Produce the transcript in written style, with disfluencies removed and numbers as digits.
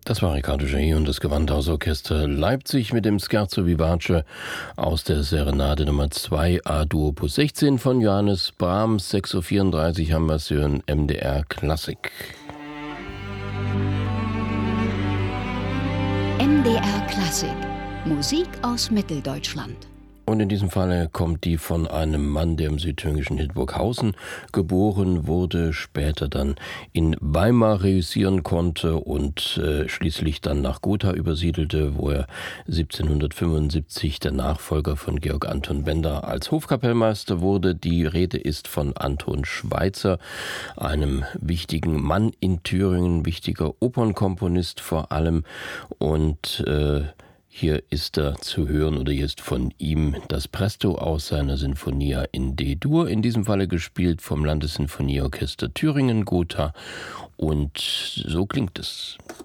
Das war Riccardo Chailly und das Gewandhausorchester Leipzig mit dem Scherzo Vivace aus der Serenade Nummer 2 A-Dur Opus 16 von Johannes Brahms. 6:34 Uhr haben wir es hier in MDR Klassik. MDR Klassik. Musik aus Mitteldeutschland. Und in diesem Falle kommt die von einem Mann, der im südthüringischen Hildburghausen geboren wurde, später dann in Weimar reüssieren konnte und schließlich dann nach Gotha übersiedelte, wo er 1775 der Nachfolger von Georg Anton Bender als Hofkapellmeister wurde. Die Rede ist von Anton Schweitzer, einem wichtigen Mann in Thüringen, wichtiger Opernkomponist vor allem, und hier ist er zu hören, oder hier ist von ihm das Presto aus seiner Sinfonia in D-Dur, in diesem Falle gespielt vom Landessinfonieorchester Thüringen, Gotha, und so klingt es.